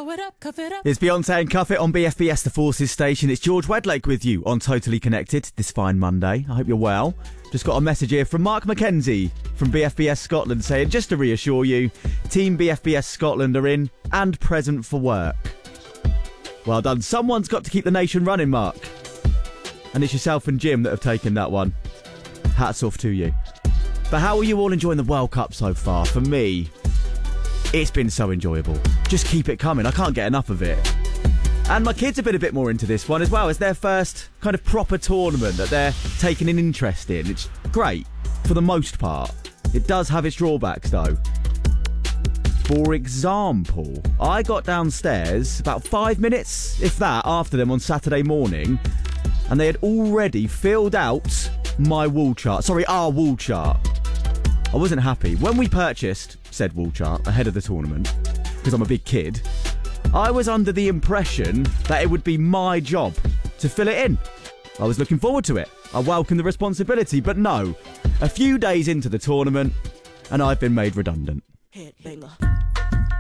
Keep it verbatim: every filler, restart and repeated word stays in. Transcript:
Pull it up, cuff it up. It's Beyonce and Cuff It on B F B S, the Forces station. It's George Wedlake with you on Totally Connected this fine Monday. I hope you're well. Just got a message here from Mark McKenzie from B F B S Scotland saying, just to reassure you, Team B F B S Scotland are in and present for work. Well done. Someone's got to keep the nation running, Mark. And it's yourself and Jim that have taken that one. Hats off to you. But how are you all enjoying the World Cup so far? For me, it's been so enjoyable. Just keep it coming. I can't get enough of it. And my kids have been a bit more into this one as well. It's their first kind of proper tournament that they're taking an interest in. It's great for the most part. It does have its drawbacks though. For example, I got downstairs about five minutes, if that, after them on Saturday morning, and they had already filled out my wall chart. Sorry, our wall chart. I wasn't happy. When we purchased said wall chart ahead of the tournament, because I'm a big kid, I was under the impression that it would be my job to fill it in. I was looking forward to it. I welcomed the responsibility, but no. A few days into the tournament, and I've been made redundant. Headbanger.